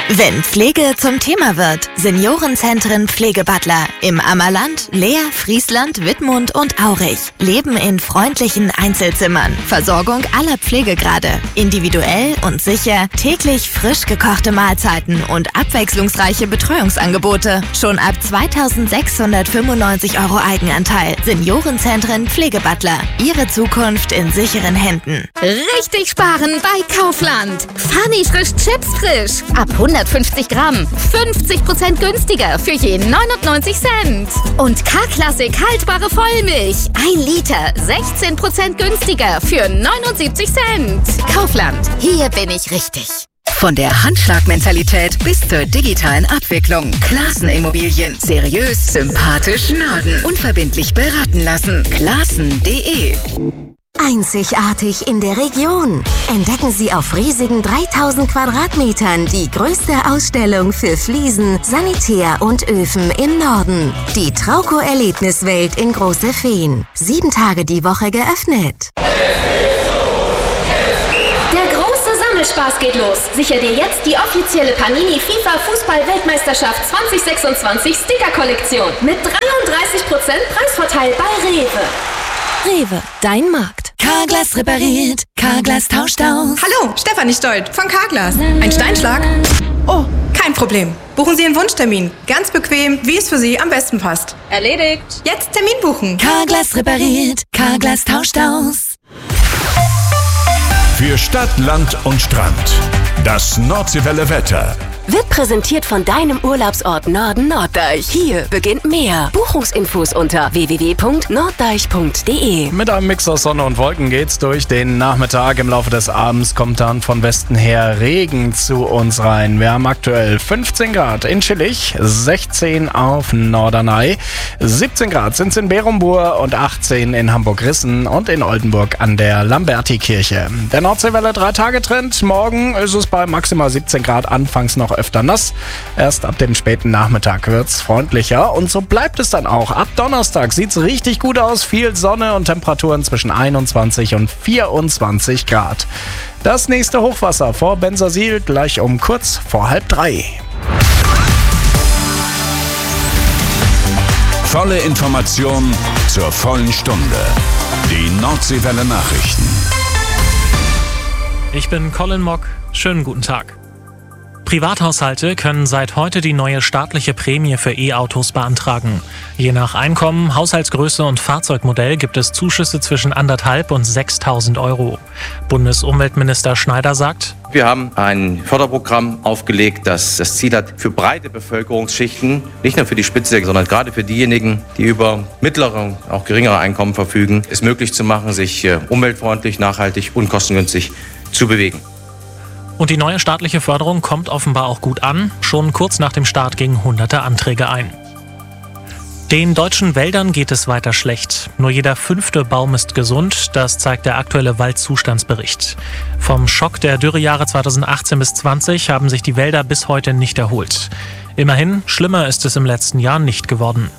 Wenn Pflege zum Thema wird, Seniorenzentren Pflegebutler im Ammerland, Leer, Friesland, Wittmund und Aurich leben in freundlichen Einzelzimmern. Versorgung aller Pflegegrade, individuell und sicher, täglich frisch gekochte Mahlzeiten und abwechslungsreiche Betreuungsangebote. Schon ab 2.695 € Eigenanteil. Seniorenzentren Pflegebutler. Ihre Zukunft in sicheren Händen. Richtig sparen bei Kaufland. Funny frisch Chips frisch. Ab 150 Gramm. 50% günstiger für je 99 Cent. Und K-Klassik haltbare Vollmilch. 1 Liter. 16% günstiger für 79 Cent. Kaufland. Hier bin ich richtig. Von der Handschlagmentalität bis zur digitalen Abwicklung. Clasen Immobilien. Seriös, sympathisch, Norden. Unverbindlich beraten lassen. Clasen.de. Einzigartig in der Region. Entdecken Sie auf riesigen 3000 Quadratmetern die größte Ausstellung für Fliesen, Sanitär und Öfen im Norden. Die Trauco-Erlebniswelt in Große Fehn. 7 Tage die Woche geöffnet. Der große Sammelspaß geht los. Sicher dir jetzt die offizielle Panini FIFA Fußball-Weltmeisterschaft 2026 Sticker-Kollektion mit 33% Preisvorteil bei Rewe. Rewe, dein Markt. Carglass repariert, Carglass tauscht aus. Hallo, Stefanie Stolt von Carglass. Ein Steinschlag? Oh, kein Problem. Buchen Sie Ihren Wunschtermin. Ganz bequem, wie es für Sie am besten passt. Erledigt. Jetzt Termin buchen. Carglass repariert, Carglass tauscht aus. Für Stadt, Land und Strand. Das Nordseewelle Wetter. Wird präsentiert von deinem Urlaubsort Norden Norddeich. Hier beginnt mehr. Buchungsinfos unter www.norddeich.de. Mit einem Mix aus Sonne und Wolken geht's durch den Nachmittag. Im Laufe des Abends kommt dann von Westen her Regen zu uns rein. Wir haben aktuell 15 Grad in Schillig, 16 auf Norderney, 17 Grad sind es in Berumbur und 18 in Hamburg-Rissen und in Oldenburg an der Lamberti-Kirche. Der Nordseewelle 3-Tage-Trend. Morgen ist es bei maximal 17 Grad, anfangs noch öfter nass. Erst ab dem späten Nachmittag wird's freundlicher und so bleibt es dann auch. Ab Donnerstag sieht's richtig gut aus. Viel Sonne und Temperaturen zwischen 21 und 24 Grad. Das nächste Hochwasser vor Bensersiel gleich um kurz vor 2:30. Volle Information zur vollen Stunde. Die Nordseewelle Nachrichten. Ich bin Colin Mock. Schönen guten Tag. Privathaushalte können seit heute die neue staatliche Prämie für E-Autos beantragen. Je nach Einkommen, Haushaltsgröße und Fahrzeugmodell gibt es Zuschüsse zwischen 1.500 und 6.000 €. Bundesumweltminister Schneider sagt: Wir haben ein Förderprogramm aufgelegt, das das Ziel hat, für breite Bevölkerungsschichten, nicht nur für die Spitze, sondern gerade für diejenigen, die über mittlere, auch geringere Einkommen verfügen, es möglich zu machen, sich umweltfreundlich, nachhaltig und kostengünstig zu bewegen. Und die neue staatliche Förderung kommt offenbar auch gut an. Schon kurz nach dem Start gingen hunderte Anträge ein. Den deutschen Wäldern geht es weiter schlecht. Nur jeder 5. Baum ist gesund, das zeigt der aktuelle Waldzustandsbericht. Vom Schock der Dürrejahre 2018 bis 2020 haben sich die Wälder bis heute nicht erholt. Immerhin, schlimmer ist es im letzten Jahr nicht geworden.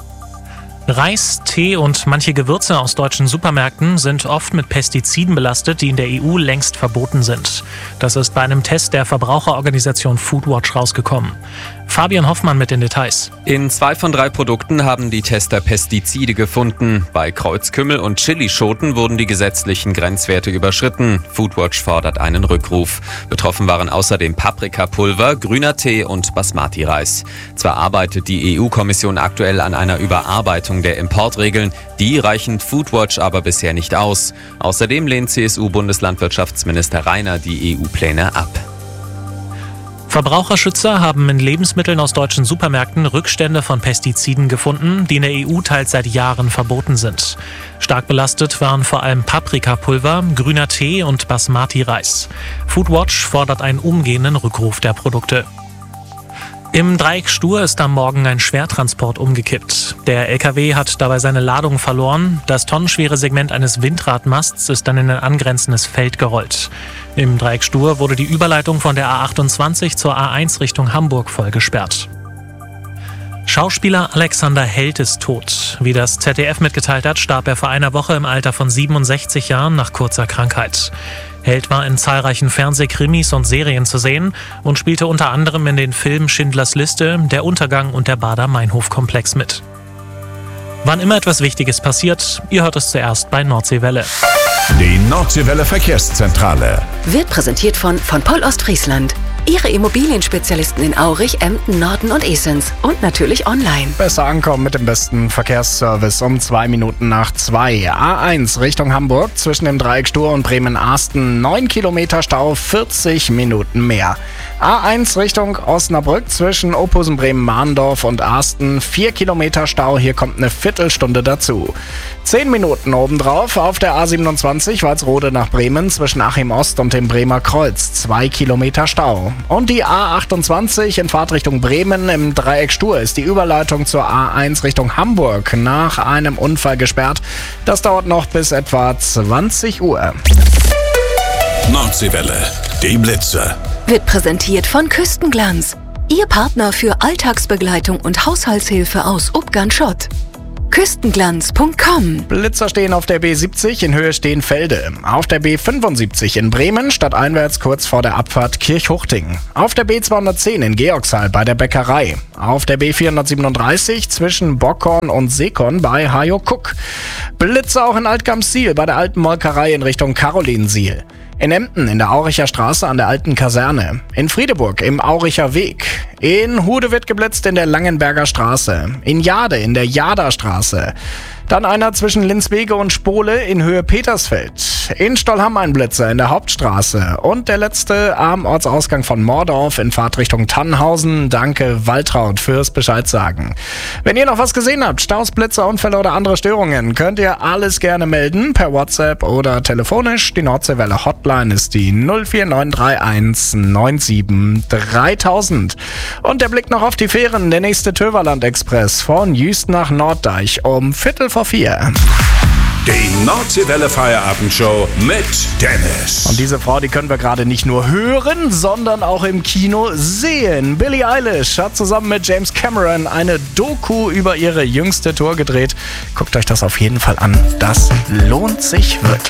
Reis, Tee und manche Gewürze aus deutschen Supermärkten sind oft mit Pestiziden belastet, die in der EU längst verboten sind. Das ist bei einem Test der Verbraucherorganisation Foodwatch rausgekommen. Fabian Hoffmann mit den Details. In 2 von 3 Produkten haben die Tester Pestizide gefunden. Bei Kreuzkümmel und Chilischoten wurden die gesetzlichen Grenzwerte überschritten. Foodwatch fordert einen Rückruf. Betroffen waren außerdem Paprikapulver, grüner Tee und Basmati-Reis. Zwar arbeitet die EU-Kommission aktuell an einer Überarbeitung der Importregeln, die reichen Foodwatch aber bisher nicht aus. Außerdem lehnt CSU-Bundeslandwirtschaftsminister Rainer die EU-Pläne ab. Verbraucherschützer haben in Lebensmitteln aus deutschen Supermärkten Rückstände von Pestiziden gefunden, die in der EU teils seit Jahren verboten sind. Stark belastet waren vor allem Paprikapulver, grüner Tee und Basmati-Reis. Foodwatch fordert einen umgehenden Rückruf der Produkte. Im Dreieck Stur ist am Morgen ein Schwertransport umgekippt. Der LKW hat dabei seine Ladung verloren. Das tonnenschwere Segment eines Windradmasts ist dann in ein angrenzendes Feld gerollt. Im Dreieck Stur wurde die Überleitung von der A28 zur A1 Richtung Hamburg voll gesperrt. Schauspieler Alexander Held ist tot. Wie das ZDF mitgeteilt hat, starb er vor einer Woche im Alter von 67 Jahren nach kurzer Krankheit. Held war in zahlreichen Fernsehkrimis und Serien zu sehen und spielte unter anderem in den Filmen Schindlers Liste, Der Untergang und der Baader-Meinhof-Komplex mit. Wann immer etwas Wichtiges passiert, ihr hört es zuerst bei Nordseewelle. Die Nordseewelle Verkehrszentrale Wird präsentiert von Poll Ostfriesland. Ihre Immobilienspezialisten in Aurich, Emden, Norden und Esens. Und natürlich online. Besser ankommen mit dem besten Verkehrsservice um 2 Minuten nach 2. A1 Richtung Hamburg zwischen dem Dreieck Stur und Bremen-Arsten 9 Kilometer Stau, 40 Minuten mehr. A1 Richtung Osnabrück zwischen Ophusen, Bremen-Mahndorf und Arsten 4 Kilometer Stau, hier kommt eine Viertelstunde dazu. 10 Minuten obendrauf auf der A27 Walsrode nach Bremen zwischen Achim Ost und dem Bremer Kreuz, 2 Kilometer Stau. Und die A28 in Fahrtrichtung Bremen im Dreieck Stur ist die Überleitung zur A1 Richtung Hamburg nach einem Unfall gesperrt. Das dauert noch bis etwa 20 Uhr. Nordseewelle, die Blitze. Wird präsentiert von Küstenglanz. Ihr Partner für Alltagsbegleitung und Haushaltshilfe aus Ubgern-Schott. Küstenglanz.com. Blitzer stehen auf der B70 in Höhe Steenfelde. Auf der B75 in Bremen stadteinwärts kurz vor der Abfahrt Kirchhuchting. Auf der B210 in Georgshall bei der Bäckerei. Auf der B437 zwischen Bockhorn und Seekon bei Hajo Kuck. Blitzer auch in Altgamsiel bei der alten Molkerei in Richtung Karolinsiel. In Emden in der Auricher Straße an der alten Kaserne. In Friedeburg im Auricher Weg. In Hude wird geblitzt in der Langenberger Straße. In Jade in der Jader Straße. Dann einer zwischen Linsbege und Spole in Höhe Petersfeld. In Stollham ein Blitzer in der Hauptstraße. Und der letzte am Ortsausgang von Mordorf in Fahrtrichtung Tannhausen. Danke Waltraud fürs Bescheid sagen. Wenn ihr noch was gesehen habt, Staus, Blitzer, Unfälle oder andere Störungen, könnt ihr alles gerne melden per WhatsApp oder telefonisch. Die Nordseewelle Hotline ist die 04931 97 3000. Und der Blick noch auf die Fähren. Der nächste Töverland Express von Jüst nach Norddeich um 3:45. Die Nordseewelle Feierabendshow mit Dennis. Und diese Frau, die können wir gerade nicht nur hören, sondern auch im Kino sehen. Billie Eilish hat zusammen mit James Cameron eine Doku über ihre jüngste Tour gedreht. Guckt euch das auf jeden Fall an. Das lohnt sich wirklich.